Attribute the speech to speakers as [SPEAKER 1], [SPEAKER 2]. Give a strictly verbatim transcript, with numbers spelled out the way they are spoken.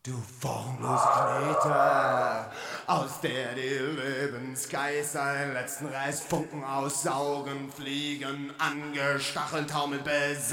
[SPEAKER 1] Du formlose Knete, aus der die Lebensgeist seinen letzten Restfunken aussaugen, fliegen, angestachelt, taumelt, besoffen.